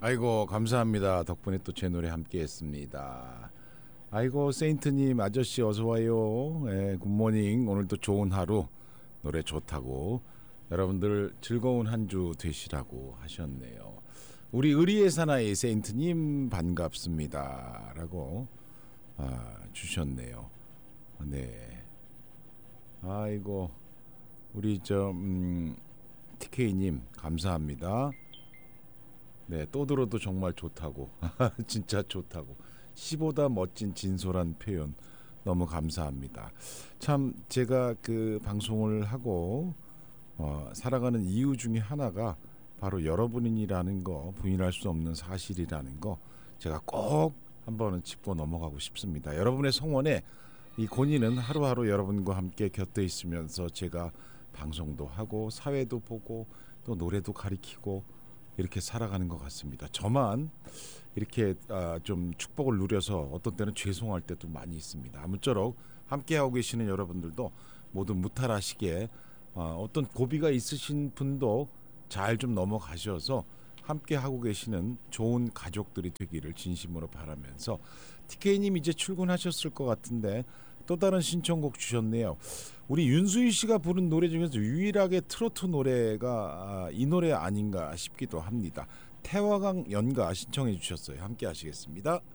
아이고 감사합니다. 덕분에 또 제 노래 함께했습니다. 아이고 세인트님 아저씨 어서 와요. 예, 굿모닝. 오늘도 좋은 하루 노래 좋다고 여러분들 즐거운 한 주 되시라고 하셨네요. 우리 의리의 사나이 세인트님 반갑습니다라고 주셨네요. 네. 아이고 우리 TK님 감사합니다. 네, 또 들어도 정말 좋다고. 진짜 좋다고. 시보다 멋진 진솔한 표현 너무 감사합니다. 참 제가 그 방송을 하고 살아가는 이유 중에 하나가 바로 여러분이라는 거, 부인할 수 없는 사실이라는 거 제가 꼭 한번은 짚고 넘어가고 싶습니다. 여러분의 성원에 이 권위는 하루하루 여러분과 함께 곁에 있으면서 제가 방송도 하고 사회도 보고 또 노래도 가리키고 이렇게 살아가는 것 같습니다. 저만 이렇게 좀 축복을 누려서 어떤 때는 죄송할 때도 많이 있습니다. 아무쪼록 함께하고 계시는 여러분들도 모두 무탈하시게 어떤 고비가 있으신 분도 잘 좀 넘어가셔서 함께하고 계시는 좋은 가족들이 되기를 진심으로 바라면서 TK님 이제 출근하셨을 것 같은데 또 다른 신청곡 주셨네요. 우리 윤수희 씨가 부른 노래 중에서 유일하게 트로트 노래가 이 노래 아닌가 싶기도 합니다. 태화강 연가 신청해 주셨어요. 함께 하시겠습니다.